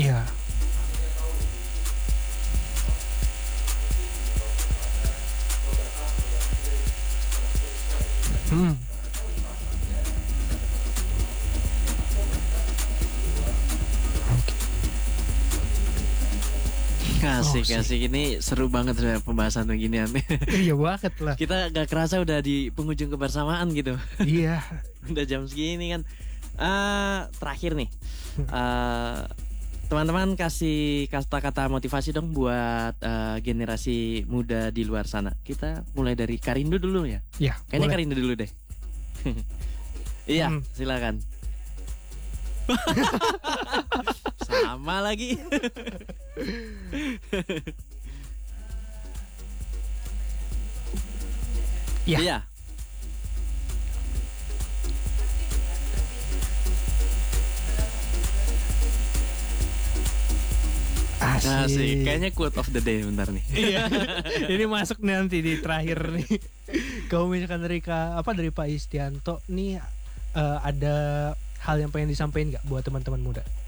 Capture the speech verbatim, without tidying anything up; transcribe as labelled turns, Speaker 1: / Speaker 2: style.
Speaker 1: Iya. Hmm.
Speaker 2: Asik,
Speaker 1: Oh,
Speaker 2: asik. Ini seru banget sebenarnya pembahasan beginian.
Speaker 1: Iya banget lah.
Speaker 2: Kita gak kerasa udah di penghujung kebersamaan gitu.
Speaker 1: Iya.
Speaker 2: Udah jam segini kan. Eh terakhir nih. Eh teman-teman kasih kata-kata motivasi dong buat eh, generasi muda di luar sana. Kita mulai dari Karindo dulu ya.
Speaker 1: Iya.
Speaker 2: Kayaknya
Speaker 1: boleh.
Speaker 2: Karindo dulu deh. Iya,
Speaker 1: Hmm.
Speaker 2: silakan. Sama lagi.
Speaker 1: Iya.
Speaker 2: Iya.
Speaker 1: Asik.
Speaker 2: Asik. Kayaknya quote of the day bentar nih.
Speaker 1: Iya. Ini masuk nanti di terakhir nih. Kalau misalkan dari Kak, apa dari Pak Istianto nih eh, ada hal yang pengen disampaikan nggak buat teman-teman muda?